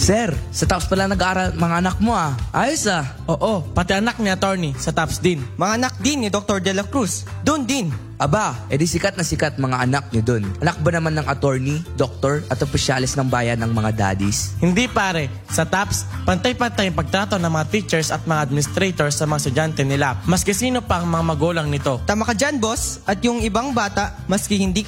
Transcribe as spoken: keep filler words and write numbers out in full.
Sir, sa TOPS pala nag-aaral mga anak mo ah. Ayos ah. Oo, pati anak ni attorney sa TOPS din. Mga anak din ni Doctor De La Cruz. Doon din. Aba, edi sikat na sikat mga anak nyo dun. Anak ba naman ng attorney, doktor at opisyalis ng bayan ng mga daddies? Hindi pare, sa TOPS, pantay-pantay ang pagtrato ng mga teachers at mga administrators sa mga estudyante nila. Maski sino pa ang mga magulang nito. Tama ka dyan, boss. At yung ibang bata, maski hindi